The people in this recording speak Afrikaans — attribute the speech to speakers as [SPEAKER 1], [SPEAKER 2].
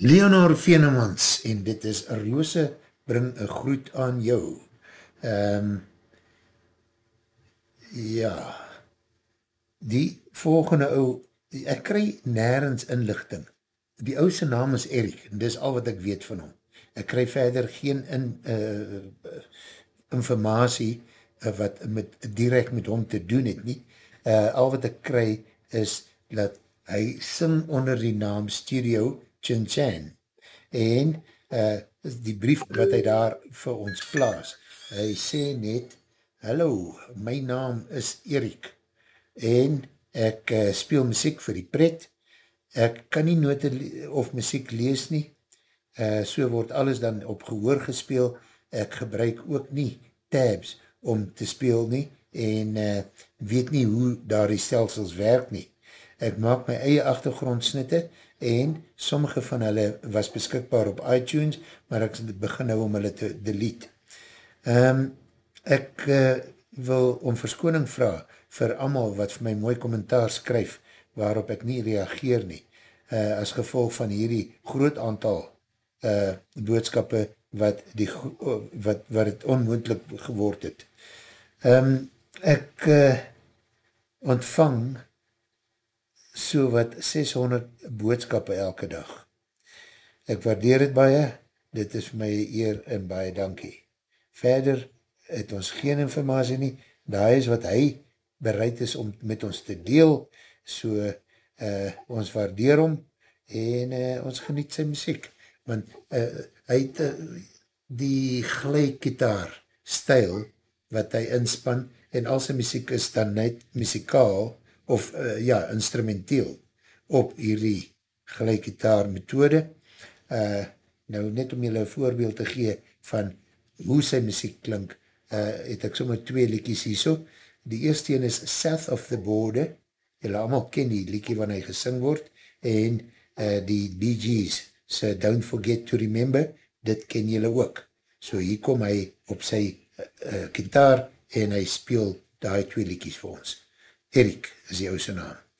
[SPEAKER 1] Leonor Venemans, en dit is Rose bring een groet aan jou. Ja, die volgende ou, ek kry nergens inlichting. Die ou se naam is Erik, en dis al wat ek weet van hom. Ek kry verder geen informatie wat direct met hom te doen het nie. Al wat ek kry is dat hy sing onder die naam Studio Chin Chan. En die brief wat hy daar vir ons plaas, hy sê net, hallo, my naam is Erik en ek speel muziek vir die pret. Ek kan nie note of muziek lees nie, so word alles dan op gehoor gespeel. Ek gebruik ook nie tabs om te speel nie en weet nie hoe daar die stelsels werk nie. Ek maak my eie agtergrondsnitte en sommige van hulle was beskikbaar op iTunes, maar ek begin nou om hulle te delete. Ek wil om verskoning vra vir almal wat vir my mooi kommentaar skryf, waarop ek nie reageer nie, as gevolg van hierdie groot aantal boodskappe wat het onmoontlik geword het. Ek ontvang so wat 600 boodskappe elke dag. Ek waardeer het baie, dit is my eer en baie dankie. Verder het ons geen informatie nie, daar is wat hy bereid is om met ons te deel, so ons waardeer hom en ons geniet sy muziek, want hy het die glykgitaar styl wat hy inspan en al sy muziek is dan net muzikaal of instrumenteel op hierdie glykgitaar methode. Nou net om julle een voorbeeld te gee van hoe sy muziek klink, het ek sommer 2 liedjies hierso. Die eerste een is South of the Border, julle allemaal ken die liedjie wanneer hy gesing word, en die Bee Gees, so Don't Forget to Remember, dit ken julle ook. So hier kom hy op sy gitaar en hy speel die 2 liedjies vir ons. Erik is die ouse naam.